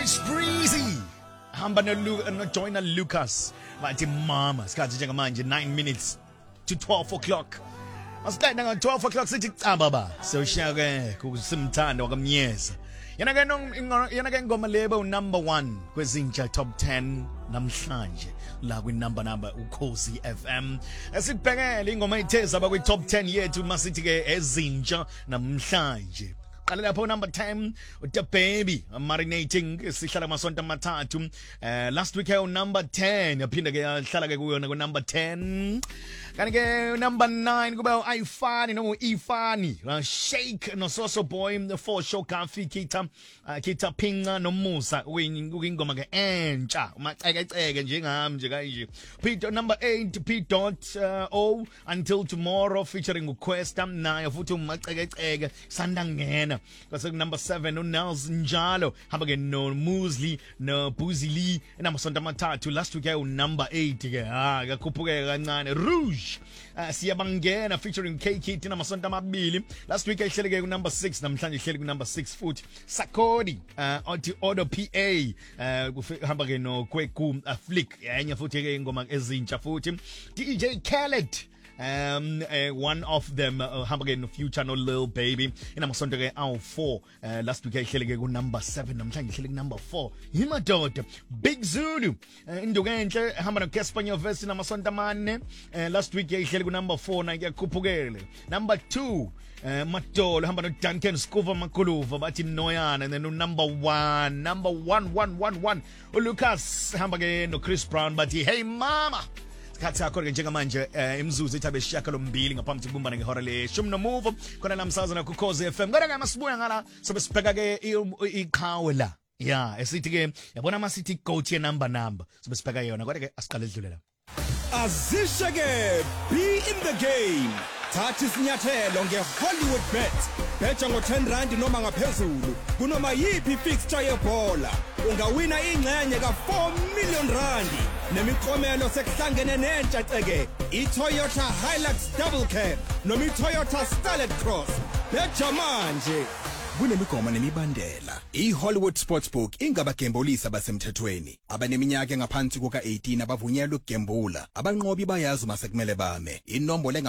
Chris Breezy hamba no join Lucas bathi mama sikhathi njengamanje 9 minutes to 12 o'clock asiqeda nga 12 o'clock sithi baba so shaka kusimthando wakamnyeza yena ke ingoma lebo number 1 kwezintsha top 10 namhlanje la kwi number uKhosi FM esibhekele ingoma itheza ba kwi top 10 yethu masithi ke ezintsha namhlanje. Qala lapho number 10 The Baby marinating sihlala amasonto amathathu last week number 10 yaphinda ke yahlala ke kuyona ku number 10 kanti ke number 9 kuba ayifani no ifani Shake no Soso Boy the four show Kafi Kita Pinga no Musa ingoma ke entsha umacekeceke njengami nje kanje. Pete number 8 P.O Until Tomorrow featuring uQuesta naye futhi umacekeceke sandangena. Kasi number 7 uNels Njalo hamba ke no Musli no Buzili namasonto amathathu. Last week number 8 ke kakhuphuke kancane Rouge siyabangena featuring K-Kid namasonto amabili. Last week ihlele ke ku number 6 namhlanje ihlele ku number 6 futhi Sakodi Auto PA hamba ke no Kweku Flick yenye futhi ke ingoma ezintsha futhi DJ Khaled one of them hamba ke no Future no Lil Baby inamasonto ke awu 4 last week ihlele ke ku number 7 namhlanje ihlele ku number 4 Himadoda Big Zulu induku enhle hamba no Caspanyo verse namasonto amane last week ihlele ku number 4 na yakhuphukele. Number 2 Matolo hamba no Duncan Skuva Makuluva bathi Noyana and then number 1 Lucas hamba ke no Chris Brown bathi Hey Mama. Sikhathi sakho ke njengamanje imzuzu ethabe shakalo mbili ngaphambi kubumbana ngehora le10 no move khona namsazana ku Khosi FM kodwa ke masibuya ngala sobe sibheka ke iqhawe la esithi ke yabona masithi coach ye number sobe sibheka yona kodwa ke asiqale edlulela azisha ke be in the game thatha isinyathelo ngeHollywood Bet betha ngo R10 noma ngaphezulu kunoma yipi fixture yebhola ungawina ingxenye ka4 million nemiklomelo sekuhlangene nentsha ceke iToyota Hilux Double Cab noma iToyota Starlet Cross betha manje kunemigoma nemibandela. iHollywood Sportsbook ingabagembolisi abasemthethweni abaneminyaka engaphansi kuka 18 abavunyelwe ukugembula abanqobi bayazi uma sekumele bame inombolo